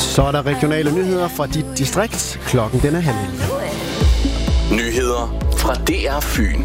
Så er der regionale nyheder fra dit distrikt. Klokken den er 8:30. Nyheder fra DR Fyn.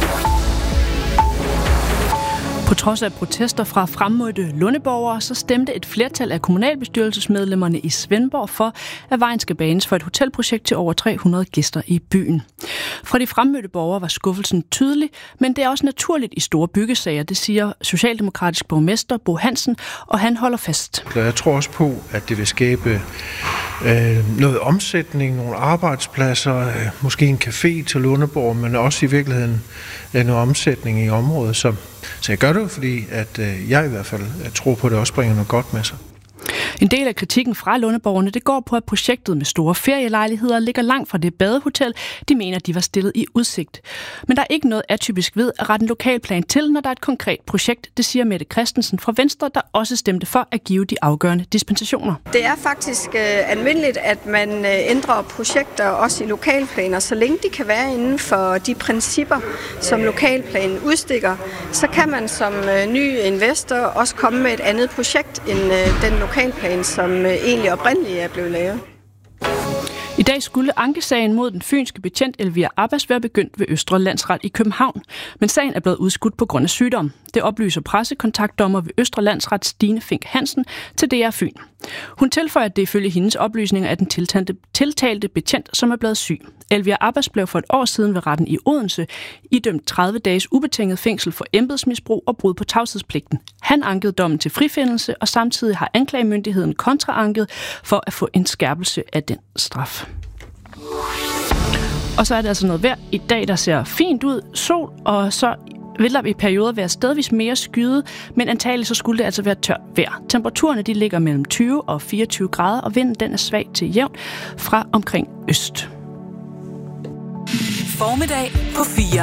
På trods af protester fra fremmødte lundeborgere, så stemte et flertal af kommunalbestyrelsesmedlemmerne i Svendborg for, at vejen skal banes for et hotelprojekt til over 300 gæster i byen. Fra de fremmødte borgere var skuffelsen tydelig, men det er også naturligt i store byggesager, det siger socialdemokratisk borgmester Bo Hansen, og han holder fast. Jeg tror også på, at det vil skabe noget omsætning, nogle arbejdspladser, måske en café til Lundeborg, men også i virkeligheden noget omsætning i området. Så jeg gør det, fordi at jeg i hvert fald tror på, at det også bringer noget godt med sig. En del af kritikken fra lundeborgerne, det går på, at projektet med store ferielejligheder ligger langt fra det badehotel, de mener, de var stillet i udsigt. Men der er ikke noget atypisk ved at rette en lokalplan til, når der er et konkret projekt, det siger Mette Christensen fra Venstre, der også stemte for at give de afgørende dispensationer. Det er faktisk almindeligt, at man ændrer projekter også i lokalplaner, så længe de kan være inden for de principper, som lokalplanen udstikker, så kan man som ny investor også komme med et andet projekt end den lokalplan, som egentlig oprindeligt er blevet lavet. I dag skulle ankesagen mod den fynske betjent Elvira Abbas være begyndt ved Østre Landsret i København, men sagen er blevet udskudt på grund af sygdom. Det oplyser pressekontaktdommer ved Østre Landsret Stine Fink Hansen til DR Fyn. Hun tilføjer, at det ifølge hendes oplysninger er den tiltalte betjent, som er blevet syg. Elvira Abbas blev for et år siden ved retten i Odense idømt 30 dages ubetinget fængsel for embedsmisbrug og brud på tavshedspligten. Han ankede dommen til frifindelse, og samtidig har anklagemyndigheden kontraanket for at få en skærpelse af den straf. Og så er det altså noget vejr i dag, der ser fint ud. Sol, og så vil der i perioder være stedvis mere skyet, men antageligt så skulle det altså være tørt vejr. Temperaturerne de ligger mellem 20 og 24 grader, og vinden den er svag til jævn fra omkring øst. Formiddag på 4.